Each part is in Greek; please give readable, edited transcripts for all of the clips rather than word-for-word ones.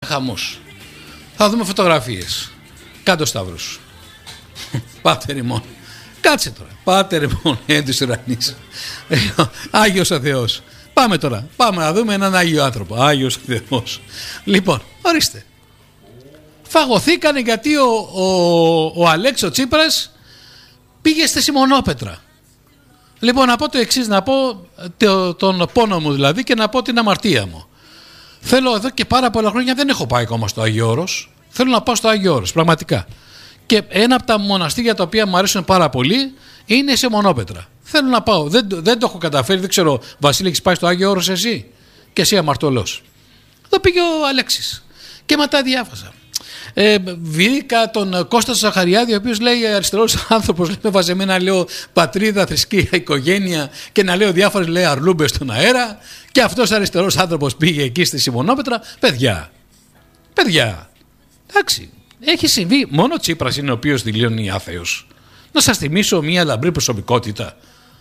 χαμός. Θα δούμε φωτογραφίες. Κάτω σταύρους. Πάτερ ημών. Κάτσε τώρα. Πάτερ ημών εν της ουρανής. Άγιος ο Θεός. Πάμε τώρα. Πάμε να δούμε έναν Άγιο άνθρωπο. Άγιος ο Θεός. Λοιπόν, ορίστε. Φαγωθήκανε γιατί ο Αλέξης Τσίπρας πήγε στη Σιμονόπετρα. Λοιπόν, να πω το εξής, να πω τον πόνο μου δηλαδή και να πω την αμαρτία μου. Θέλω εδώ και πάρα πολλά χρόνια, δεν έχω πάει ακόμα στο Άγιο Όρος. Θέλω να πάω στο Άγιο Όρος, πραγματικά. Και ένα από τα μοναστήρια τα οποία μου αρέσουν πάρα πολύ είναι σε Μονόπετρα. Θέλω να πάω. Δεν το έχω καταφέρει, δεν ξέρω. Βασίλη, έχεις πάει στο Άγιο Όρος εσύ? Και εσύ αμαρτωλός. Εδώ πήγε ο Αλέξης. Και μετά διάβαζα. Βρήκα τον Κώστα Ζαχαριάδη, ο οποίος λέει αριστερός άνθρωπος, λέει, με βάζει εμένα, λέω πατρίδα, θρησκεία, οικογένεια και να λέω διάφορες, λέει, αρλούμπες στον αέρα, και αυτός αριστερός άνθρωπος πήγε εκεί στη Σιμονόπετρα. Παιδιά, εντάξει, έχει συμβεί. Μόνο ο Τσίπρας είναι ο οποίος δηλώνει άθεος. Να σας θυμίσω μια λαμπρή προσωπικότητα.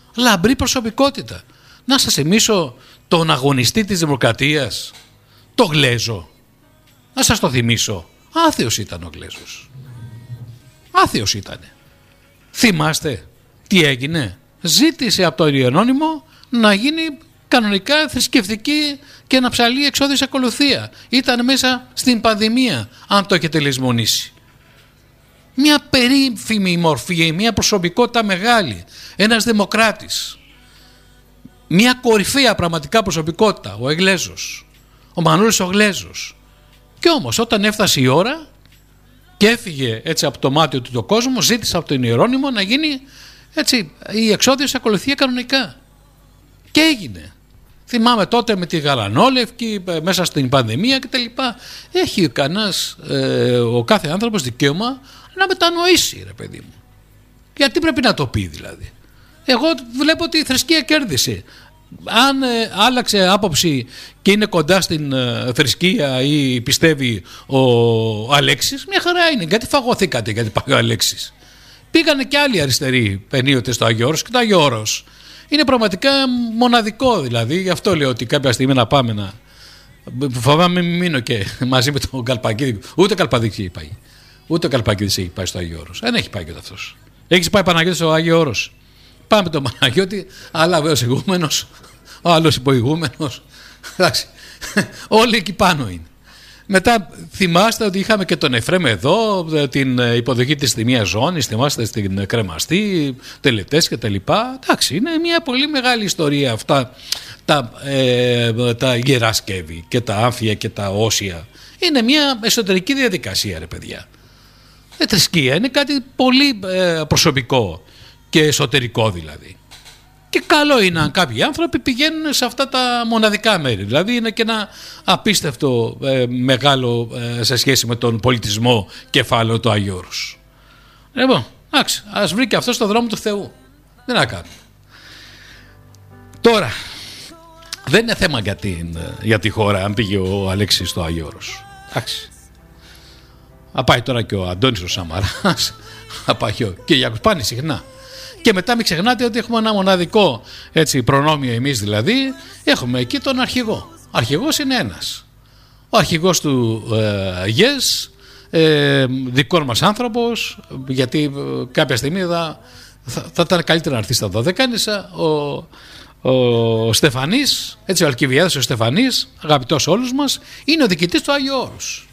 Να σας θυμίσω τον αγωνιστή της δημοκρατίας, το Γλέζο. Να σας το θυμίσω. Άθεος ήταν ο Γλέζος. Άθεος ήτανε. Θυμάστε τι έγινε? Ζήτησε από τον Ιερώνυμο να γίνει κανονικά θρησκευτική και να ψαλεί εξώδης ακολουθία. Ήταν μέσα στην πανδημία, αν το έχετε λησμονήσει. Μια περίφημη μορφή, μια προσωπικότητα μεγάλη, ένας δημοκράτης, μια κορυφαία πραγματικά προσωπικότητα, ο Εγλέζος, ο Μανώλης ο Γλέζος. Και όμως όταν έφτασε η ώρα και έφυγε έτσι από το μάτι του το κόσμο, ζήτησε από τον Ιερώνυμο να γίνει έτσι η εξώδης ακολουθία κανονικά. Και έγινε. Θυμάμαι τότε με τη Γαλανόλευκη, μέσα στην πανδημία κτλ. Έχει ο κάθε άνθρωπος δικαίωμα να μετανοήσει, ρε παιδί μου. Γιατί πρέπει να το πει δηλαδή? Εγώ βλέπω ότι η θρησκεία κέρδισε. Αν άλλαξε άποψη και είναι κοντά στην θρησκεία ή πιστεύει ο Αλέξης, μια χαρά είναι. Γιατί φαγωθήκατε γιατί πάει ο Αλέξης? Πήγανε και άλλοι αριστεροί ενίοτε στο Άγιο Όρος, και το Άγιο Όρος είναι πραγματικά μοναδικό δηλαδή. Γι' αυτό λέω ότι κάποια στιγμή να πάμε να... Φοβάμαι μην μείνω και μαζί με τον Καλπακίδη. Ούτε Καλπαδίκη πάει. Ούτε ο Καλπακίδης έχει πάει στο Άγιο Όρος. Δεν έχει πάει και αυτός. Έχεις πάει, Παναγιώτη, στο Άγιο Όρος? Πάμε τον Παναγιώτη, αλλά βέβαια ηγούμενος, ο άλλος υποηγούμενος. Εντάξει, όλοι εκεί πάνω είναι. Μετά θυμάστε ότι είχαμε και τον Εφρέμ εδώ, την υποδοχή της Τιμίας Ζώνης, θυμάστε στην Κρεμαστή, τελετές και τα λοιπά. Εντάξει, είναι μια πολύ μεγάλη ιστορία αυτά τα Ιερά Σκεύη και τα Άμφια και τα Όσια. Είναι μια εσωτερική διαδικασία, ρε παιδιά. Η θρησκεία είναι κάτι πολύ προσωπικό και εσωτερικό δηλαδή. Και καλό είναι αν κάποιοι άνθρωποι πηγαίνουν σε αυτά τα μοναδικά μέρη. Δηλαδή είναι και ένα απίστευτο μεγάλο σε σχέση με τον πολιτισμό κεφάλαιο του Αγίου Όρους. Λοιπόν, ας βρει και αυτό στο δρόμο του Θεού. Δεν να κάνουμε. Τώρα, δεν είναι θέμα για τη χώρα αν πήγε ο Αλέξης στο Αγίου Όρους. Εντάξει. Θα πάει τώρα και ο Αντώνης ο Σαμαράς, θα πάει και ο Κυριάκος, πάνε συχνά. Και μετά μην ξεχνάτε ότι έχουμε ένα μοναδικό έτσι, προνόμιο εμείς δηλαδή, έχουμε εκεί τον αρχηγό. Ο αρχηγός είναι ένας. Ο αρχηγός του ΓΕΣ, δικός μας άνθρωπος, γιατί κάποια στιγμή θα ήταν καλύτερα να έρθει στα Δωδεκάνησα, ο Στεφανής, έτσι ο Αλκιβιάδης ο Στεφανής, αγαπητός όλους μας, είναι ο διοικητής του Άγιου Όρους.